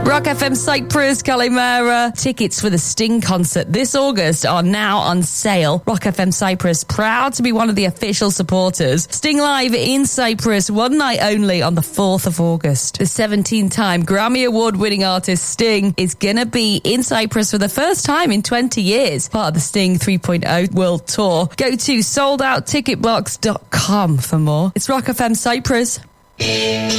Rock FM Cyprus, Kalimera. Tickets for the Sting concert this August are now on sale. Rock FM Cyprus, proud to be one of the official supporters. Sting live in Cyprus, one night only on the 4th of August. The 17-time Grammy Award-winning artist Sting is gonna be in Cyprus for the first time in 20 years, part of the Sting 3.0 World Tour. Go to soldoutticketbox.com for more. It's Rock FM Cyprus.